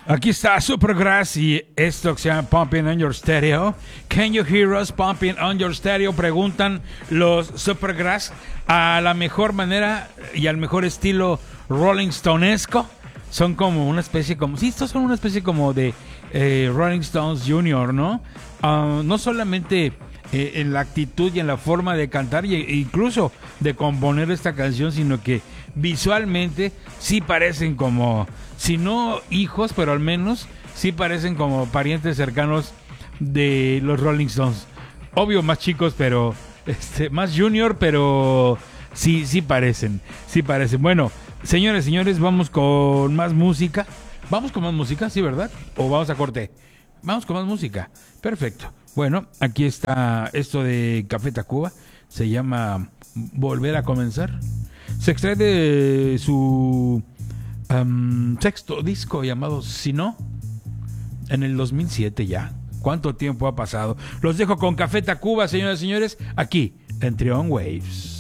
Aquí está Supergrass y esto que se llama Pumping on Your Stereo. Can you hear us pumping on your stereo? Preguntan los Supergrass a la mejor manera y al mejor estilo Rolling Stonesco. Son como una especie como... Sí, estos son una especie como de Rolling Stones Junior, ¿no? No solamente en la actitud y en la forma de cantar e incluso de componer esta canción, sino que visualmente sí parecen como... Si no hijos, pero al menos sí parecen como parientes cercanos de los Rolling Stones. Obvio, más chicos, pero más junior, pero sí parecen. Bueno, señores, vamos con más música. Vamos con más música, sí, ¿verdad? ¿O vamos a corte? Vamos con más música. Perfecto. Bueno, aquí está esto de Café Tacuba. Se llama Volver a Comenzar. Se extrae de su sexto disco llamado Si No, en el 2007 ya. ¿Cuánto tiempo ha pasado? Los dejo con Café Tacuba, señoras y señores, aquí en Trion Waves.